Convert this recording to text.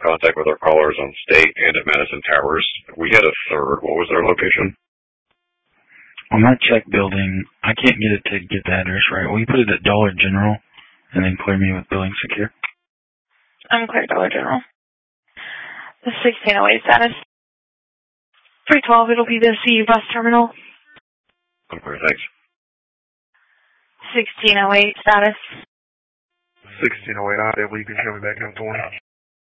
contact with our callers on State and at Madison Towers. We had a third. What was their location? On that check building, I can't get it to get the address right. Will you put it at Dollar General and then clear me with billing secure? I'm clear Dollar General. The 1608 status. 312, it'll be the CU bus terminal. I'm clear, thanks. 1608 status. 1608, I believe you can show me back up 20.